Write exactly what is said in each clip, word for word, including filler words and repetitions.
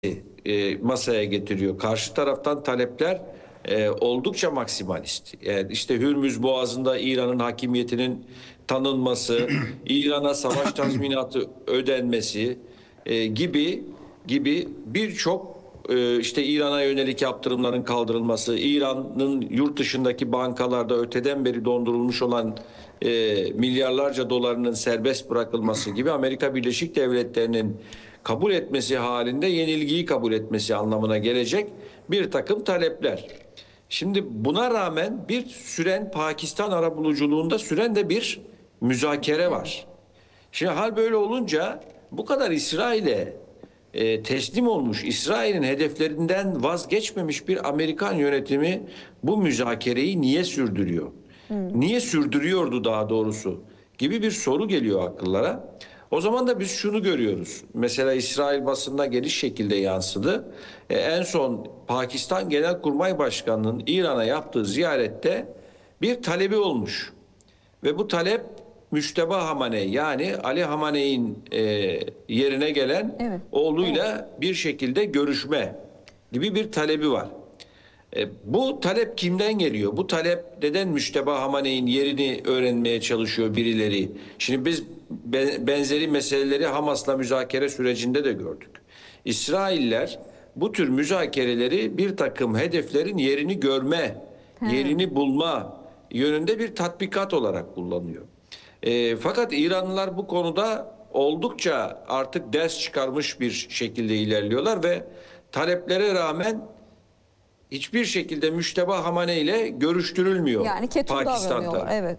e, masaya getiriyor. Karşı taraftan talepler e, oldukça maksimalist. Yani işte Hürmüz Boğazı'nda İran'ın hakimiyetinin tanınması, İran'a savaş tazminatı ödenmesi e, gibi gibi birçok e, işte İran'a yönelik yaptırımların kaldırılması, İran'ın yurt dışındaki bankalarda öteden beri dondurulmuş olan e, milyarlarca dolarının serbest bırakılması gibi Amerika Birleşik Devletleri'nin kabul etmesi halinde yenilgiyi kabul etmesi anlamına gelecek bir takım talepler. Şimdi buna rağmen bir süren Pakistan arabuluculuğunda süren de bir müzakere var. Şimdi hal böyle olunca bu kadar İsrail'e e, teslim olmuş, İsrail'in hedeflerinden vazgeçmemiş bir Amerikan yönetimi bu müzakereyi niye sürdürüyor? Hmm. Niye sürdürüyordu daha doğrusu gibi bir soru geliyor akıllara. O zaman da biz şunu görüyoruz. Mesela İsrail basında geniş şekilde yansıdı. E, en son Pakistan Genelkurmay Başkanı'nın İran'a yaptığı ziyarette bir talebi olmuş. Ve bu talep Müşteba Hamaney, yani Ali Hamaney'in e, yerine gelen evet, oğluyla evet. bir şekilde görüşme gibi bir talebi var. E, bu talep kimden geliyor? Bu talep neden Müşteba Hamaney'in yerini öğrenmeye çalışıyor birileri? Şimdi biz be, benzeri meseleleri Hamas'la müzakere sürecinde de gördük. İsrailler bu tür müzakereleri bir takım hedeflerin yerini görme, He. yerini bulma yönünde bir tatbikat olarak kullanıyor. E, fakat İranlılar bu konuda oldukça artık ders çıkarmış bir şekilde ilerliyorlar ve taleplere rağmen hiçbir şekilde Müşteba Hamaney ile görüştürülmüyor. Yani ketum davranıyorlar, evet.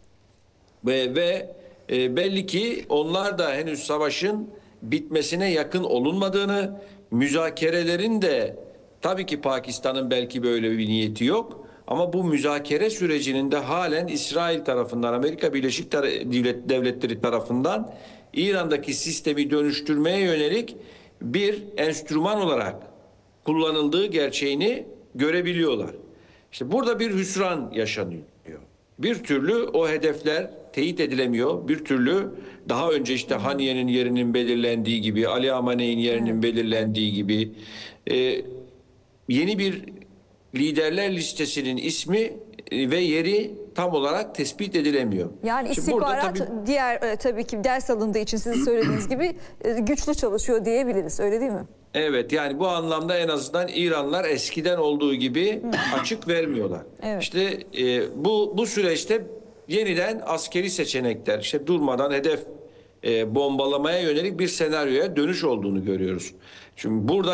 Ve, ve e, belli ki onlar da henüz savaşın bitmesine yakın olunmadığını, müzakerelerin de tabii ki Pakistan'ın belki böyle bir niyeti yok. Ama bu müzakere sürecinin de halen İsrail tarafından, Amerika Birleşik Devletleri tarafından İran'daki sistemi dönüştürmeye yönelik bir enstrüman olarak kullanıldığı gerçeğini görebiliyorlar. İşte burada bir hüsran yaşanıyor. Bir türlü o hedefler teyit edilemiyor. Bir türlü daha önce işte Haniye'nin yerinin belirlendiği gibi, Ali Hamaney'in yerinin evet. belirlendiği gibi e, yeni bir liderler listesinin ismi ve yeri tam olarak tespit edilemiyor. Yani istihbarat tabii, diğer e, tabii ki ders alındığı için sizin söylediğiniz gibi e, güçlü çalışıyor diyebiliriz. Öyle değil mi? Evet, yani bu anlamda en azından İranlılar eskiden olduğu gibi açık vermiyorlar. Evet. İşte e, bu bu süreçte yeniden askeri seçenekler, işte durmadan hedef e, bombalamaya yönelik bir senaryoya dönüş olduğunu görüyoruz. Şimdi burada